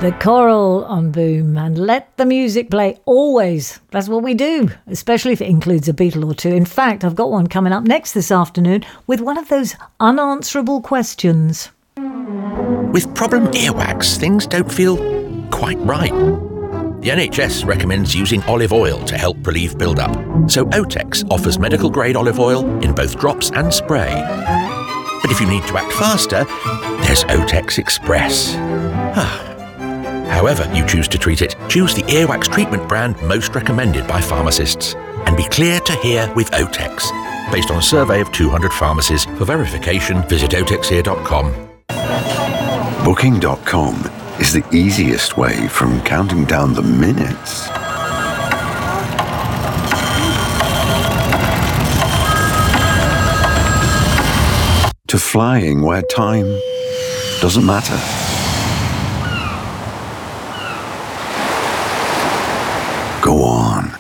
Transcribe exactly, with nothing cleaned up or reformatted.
The Coral on Boom, and let the music play always. That's what we do, especially if it includes a Beatle or two. In fact, I've got one coming up next this afternoon with one of those unanswerable questions. With problem earwax, things don't feel quite right. The N H S recommends using olive oil to help relieve build-up, so Otex offers medical-grade olive oil in both drops and spray. But if you need to act faster, there's Otex Express. However you choose to treat it, choose the earwax treatment brand most recommended by pharmacists. And be clear to hear with Otex. Based on a survey of two hundred pharmacies. For verification, visit otex ear dot com. Booking dot com is the easiest way from counting down the minutes to flying where time doesn't matter. Go on.